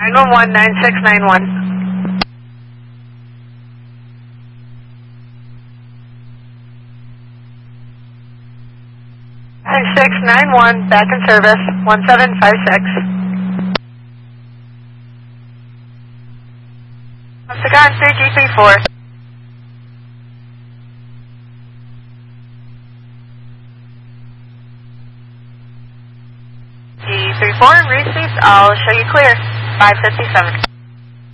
911 9691. 9691, back in service, 1756. Cigar 3G34. G34, received, I'll show you clear, 557.